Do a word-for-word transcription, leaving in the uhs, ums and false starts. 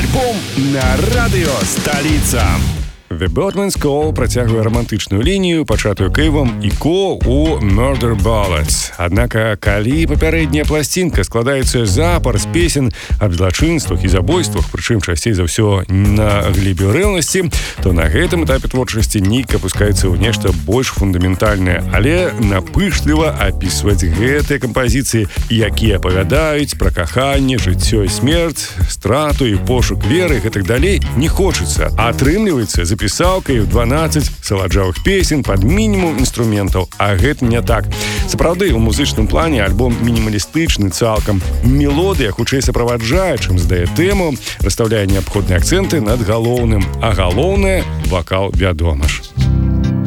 Альбом на радыё «Сталіца». The Birdman's Call працягвае рамантычную лінію, пачатую Кейвам і Ко у Murder Ballads. Аднака, калі папярэдняя пласцінка складаецца запар з песен аб злачынствах і забойствах, прычым часцей за ўсё на глебе рэўнасці, то на гэтым этапе творчасці Нік апускаецца ў нешта больш фундаментальнае, але напышліва апісваць гэтыя кампазіцыі, якія апавядаюць пра каханне, жыццё і смерць, страту і пошук веры і гэтак далей, не хочацца. А атрымліваецца, запісаў Кейв дванаццаць саладжавых песен пад мінімум інструментаў, а гэта не так. Сапраўды, у музычным плане альбом мінімалістычны цалкам. Мелодыя хутчэй суправаджае, чым здае тэму, расстаўляе неабходныя акцэнты над галоўным, а галоўнае — вакал, вядома ж.